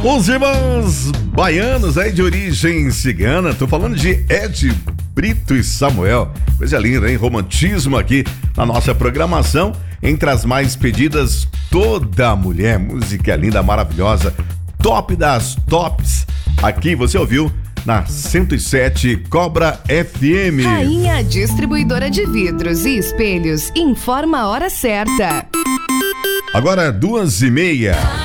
Os irmãos baianos aí de origem cigana, tô falando de Ed Brito e Samuel. Coisa linda, hein? Romantismo aqui na nossa programação. Entre as mais pedidas, Toda Mulher. Música linda, maravilhosa. Top das tops. Aqui você ouviu na 107 Cobra FM. Rainha Distribuidora de Vidros e Espelhos informa a hora certa. Agora 2:30.